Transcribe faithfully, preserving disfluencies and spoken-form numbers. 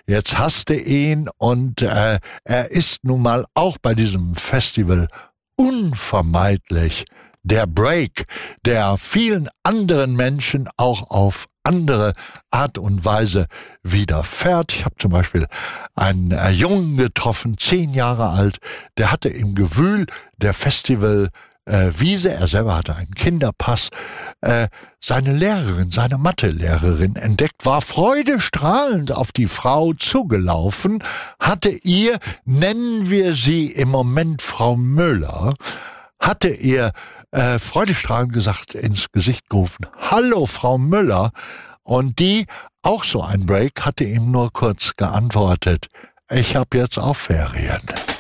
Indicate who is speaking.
Speaker 1: jetzt hast du ihn und äh, er ist nun mal auch bei diesem Festival unvermeidlich der Break, der vielen anderen Menschen auch auf andere Art und Weise widerfährt. Ich habe zum Beispiel einen äh, Jungen getroffen, zehn Jahre alt, der hatte im Gewühl der Festival äh, Wiese, er selber hatte einen Kinderpass, äh, seine Lehrerin, seine Mathelehrerin entdeckt, war freudestrahlend auf die Frau zugelaufen, hatte ihr, nennen wir sie im Moment Frau Müller, hatte ihr äh, freudestrahlend gesagt, ins Gesicht gerufen, hallo Frau Müller, und die, auch so ein Break, hatte ihm nur kurz geantwortet, ich hab jetzt auch Ferien.